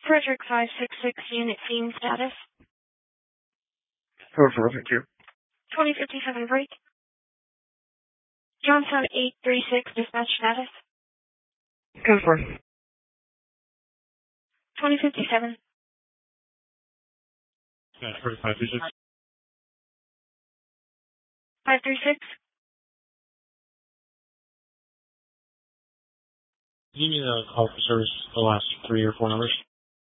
Frederick 566 unit scene status. Code for thank you. 2057 break. Johnstown 836 dispatch status. Code for 2057. Yeah, 536. 536. Do you need a call for service the last 3 or 4 numbers?